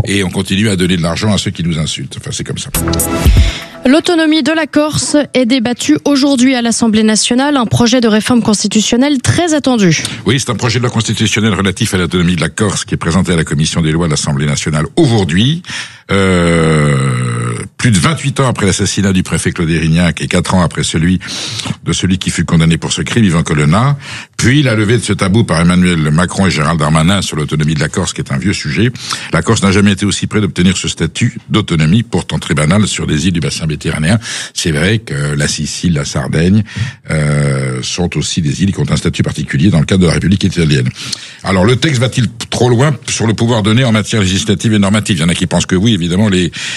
et on continue à donner de l'argent à ceux qui nous insultent. Enfin, c'est comme ça. L'autonomie de la Corse est débattue aujourd'hui à l'Assemblée nationale, un projet de réforme constitutionnelle très attendu. Oui, c'est un projet de loi constitutionnelle relatif à l'autonomie de la Corse qui est présenté à la Commission des lois de l'Assemblée nationale aujourd'hui. Plus de 28 ans après l'assassinat du préfet Claude Érignac et 4 ans après celui qui fut condamné pour ce crime, Yvan Colonna, puis la levée de ce tabou par Emmanuel Macron et Gérald Darmanin sur l'autonomie de la Corse, qui est un vieux sujet. La Corse n'a jamais été aussi près d'obtenir ce statut d'autonomie, pourtant très banal, sur des îles du bassin méditerranéen. C'est vrai que la Sicile, la Sardaigne sont aussi des îles qui ont un statut particulier dans le cadre de la République italienne. Alors, le texte va-t-il trop loin sur le pouvoir donné en matière législative et normative? Il y en a qui pensent que oui, évidemment,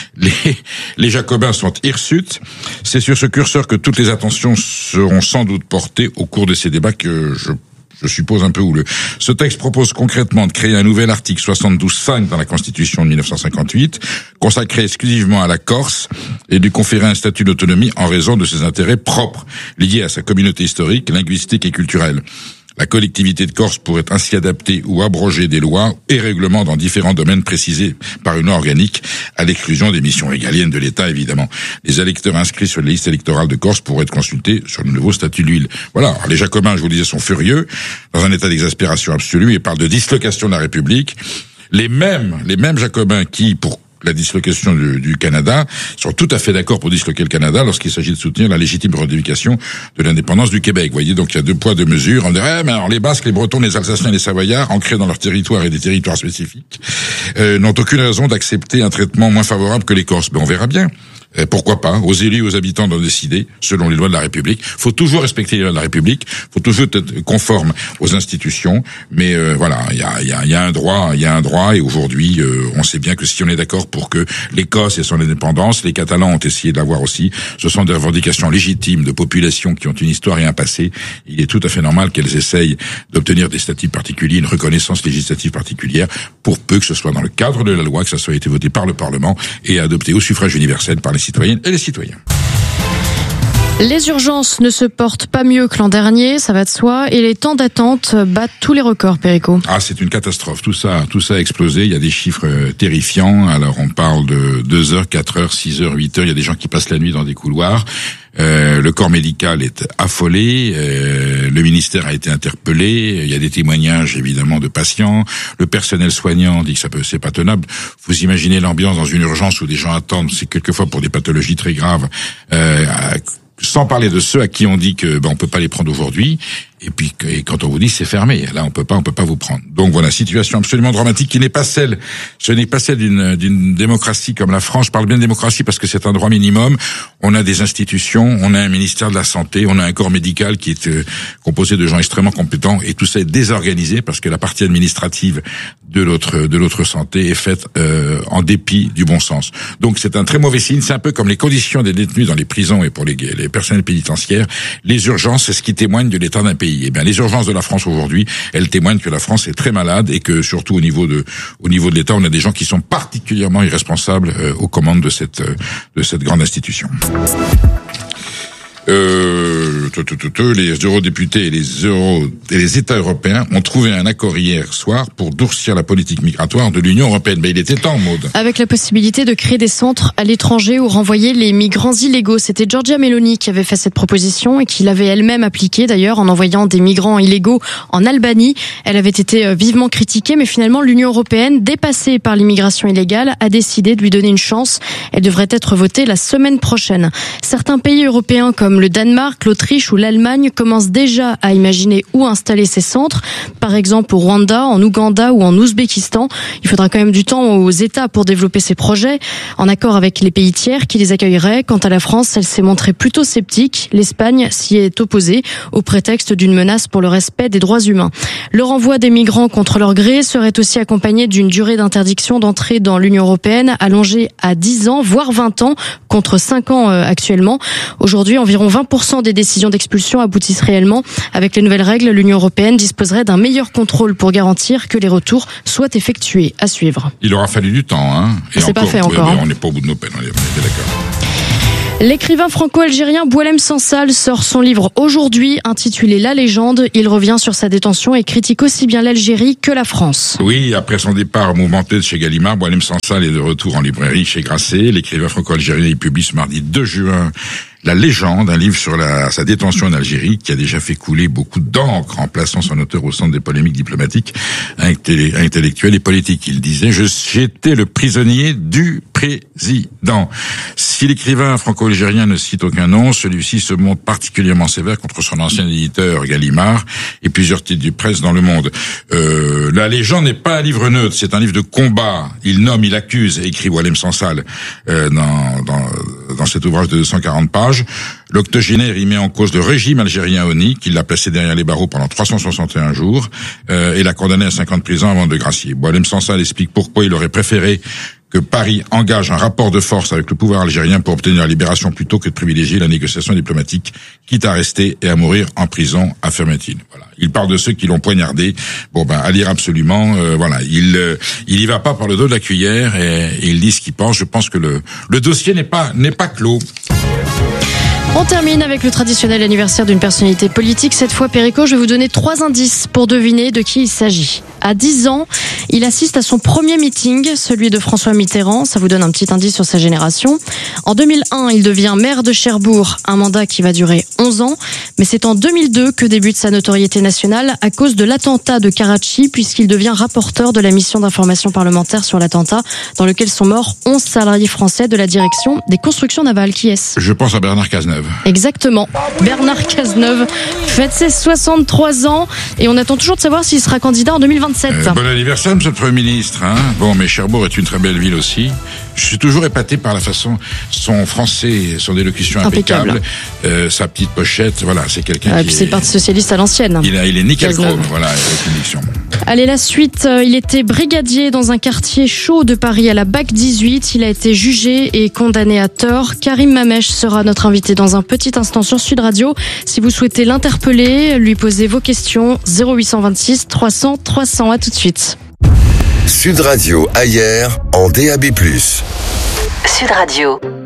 les Jacobins sont hirsutes. C'est sur ce curseur que toutes les attentions seront sans doute portées au cours de ces débats que je suppose un peu houleux. Ce texte propose concrètement de créer un nouvel article 72.5 dans la Constitution de 1958, consacré exclusivement à la Corse, et de lui conférer un statut d'autonomie en raison de ses intérêts propres, liés à sa communauté historique, linguistique et culturelle. La collectivité de Corse pourrait ainsi adapter ou abroger des lois et règlements dans différents domaines précisés par une loi organique, à l'exclusion des missions régaliennes de l'État, évidemment. Les électeurs inscrits sur les listes électorales de Corse pourraient être consultés sur le nouveau statut de l'île. Voilà. Alors, les Jacobins, je vous le disais, sont furieux, dans un état d'exaspération absolue, et parlent de dislocation de la République. Les mêmes Jacobins qui, pour la dislocation du Canada, sont tout à fait d'accord pour disloquer le Canada lorsqu'il s'agit de soutenir la légitime revendication de l'indépendance du Québec. Vous voyez, donc il y a 2 poids 2 mesures. On dirait, mais alors les Basques, les Bretons, les Alsaciens et les Savoyards, ancrés dans leur territoire et des territoires spécifiques, n'ont aucune raison d'accepter un traitement moins favorable que les Corses. Ben, on verra bien. Pourquoi pas, aux élus, aux habitants d'en décider, selon les lois de la République. Faut toujours respecter les lois de la République, faut toujours être conforme aux institutions, mais voilà, il y a un droit, et aujourd'hui, on sait bien que si on est d'accord pour que l'Écosse ait son indépendance, les Catalans ont essayé de l'avoir aussi, ce sont des revendications légitimes de populations qui ont une histoire et un passé. Il est tout à fait normal qu'elles essayent d'obtenir des statuts particuliers, une reconnaissance législative particulière, pour peu que ce soit dans le cadre de la loi, que ça soit été voté par le Parlement et adopté au suffrage universel par les citoyennes et les citoyens. Les urgences ne se portent pas mieux que l'an dernier, ça va de soi, et les temps d'attente battent tous les records, Perico. Ah, c'est une catastrophe. Tout ça a explosé. Il y a des chiffres terrifiants. Alors, on parle de 2 heures, 4 heures, 6 heures, 8 heures. Il y a des gens qui passent la nuit dans des couloirs. Le corps médical est affolé. Le ministère a été interpellé. Il y a des témoignages, évidemment, de patients. Le personnel soignant dit que c'est pas tenable. Vous imaginez l'ambiance dans une urgence où des gens attendent, c'est quelquefois pour des pathologies très graves, sans parler de ceux à qui on dit que on peut pas les prendre aujourd'hui, et puis quand on vous dit c'est fermé, là on peut pas vous prendre. Donc voilà, situation absolument dramatique qui n'est pas celle d'une démocratie comme la France. Je parle bien de démocratie parce que c'est un droit minimum. On a des institutions, on a un ministère de la Santé, on a un corps médical qui est composé de gens extrêmement compétents, et tout ça est désorganisé parce que la partie administrative de l'autre santé est faite en dépit du bon sens. Donc c'est un très mauvais signe. C'est un peu comme les conditions des détenus dans les prisons et pour les personnels pénitentiaires. Les urgences, c'est ce qui témoigne de l'état d'un pays. Eh bien, les urgences de la France aujourd'hui, elles témoignent que la France est très malade et que surtout au niveau de l'État, on a des gens qui sont particulièrement irresponsables aux commandes de cette grande institution. Les eurodéputés et les États européens ont trouvé un accord hier soir pour durcir la politique migratoire de l'Union européenne. Mais il était temps, Maud. Avec la possibilité de créer des centres à l'étranger où renvoyer les migrants illégaux. C'était Giorgia Meloni qui avait fait cette proposition et qui l'avait elle-même appliquée d'ailleurs en envoyant des migrants illégaux en Albanie. Elle avait été vivement critiquée, mais finalement l'Union européenne, dépassée par l'immigration illégale, a décidé de lui donner une chance. Elle devrait être votée la semaine prochaine. Certains pays européens comme le Danemark, l'Autriche ou l'Allemagne commencent déjà à imaginer où installer ces centres. Par exemple au Rwanda, en Ouganda ou en Ouzbékistan. Il faudra quand même du temps aux États pour développer ces projets, en accord avec les pays tiers qui les accueilleraient. Quant à la France, elle s'est montrée plutôt sceptique. L'Espagne s'y est opposée au prétexte d'une menace pour le respect des droits humains. Le renvoi des migrants contre leur gré serait aussi accompagné d'une durée d'interdiction d'entrée dans l'Union européenne allongée à 10 ans, voire 20 ans, contre 5 ans actuellement. Aujourd'hui, environ 20% des décisions d'expulsion aboutissent réellement. Avec les nouvelles règles, l'Union européenne disposerait d'un meilleur contrôle pour garantir que les retours soient effectués. À suivre. Il aura fallu du temps, hein. Et c'est pas fait encore. On n'est pas au bout de nos peines, on est d'accord. L'écrivain franco-algérien Boualem Sansal sort son livre aujourd'hui intitulé La Légende. Il revient sur sa détention et critique aussi bien l'Algérie que la France. Oui, après son départ mouvementé de chez Gallimard, Boualem Sansal est de retour en librairie chez Grasset. L'écrivain franco-algérien y publie ce mardi 2 juin La Légende, un livre sur sa détention en Algérie qui a déjà fait couler beaucoup d'encre en plaçant son auteur au centre des polémiques diplomatiques, intellectuelles et politiques. Il disait « J'étais le prisonnier du président ». Si l'écrivain franco-algérien ne cite aucun nom, celui-ci se montre particulièrement sévère contre son ancien éditeur Gallimard et plusieurs titres de presse dans le monde. La Légende n'est pas un livre neutre, c'est un livre de combat. Il nomme, il accuse, écrit Boualem Sansal dans cet ouvrage de 240 pages. L'octogénaire y met en cause le régime algérien honni, qui l'a placé derrière les barreaux pendant 361 jours, et l'a condamné à 5 ans de prison avant de gracier. Boualem Sansal explique pourquoi il aurait préféré que Paris engage un rapport de force avec le pouvoir algérien pour obtenir la libération plutôt que de privilégier la négociation diplomatique, quitte à rester et à mourir en prison, affirme-t-il. Voilà. Il parle de ceux qui l'ont poignardé. Bon à lire absolument. Voilà. Il y va pas par le dos de la cuillère et il dit ce qu'il pense. Je pense que le dossier n'est pas clos. On termine avec le traditionnel anniversaire d'une personnalité politique. Cette fois, Perico, je vais vous donner 3 indices pour deviner de qui il s'agit. À 10 ans, il assiste à son premier meeting, celui de François Mitterrand. Ça vous donne un petit indice sur sa génération. En 2001, il devient maire de Cherbourg, un mandat qui va durer 11 ans. Mais c'est en 2002 que débute sa notoriété nationale à cause de l'attentat de Karachi, puisqu'il devient rapporteur de la mission d'information parlementaire sur l'attentat, dans lequel sont morts 11 salariés français de la direction des constructions navales. Qui est-ce ? Je pense à Bernard Cazeneuve. Exactement. Bernard Cazeneuve fête ses 63 ans et on attend toujours de savoir s'il sera candidat en 2027. Bon anniversaire, monsieur le Premier ministre. Bon, mais Cherbourg est une très belle ville aussi. Je suis toujours épaté par la façon, son français, son élocution impeccable, sa petite pochette, voilà, c'est quelqu'un qui c'est le Parti Socialiste à l'ancienne. Il est nickel chrome, voilà, avec une diction. Allez, la suite, il était brigadier dans un quartier chaud de Paris à la BAC 18. Il a été jugé et condamné à tort. Karim Mamech sera notre invité dans un petit instant sur Sud Radio. Si vous souhaitez l'interpeller, lui poser vos questions, 0826 300 300. À tout de suite. Sud Radio, ailleurs, en DAB+. Sud Radio.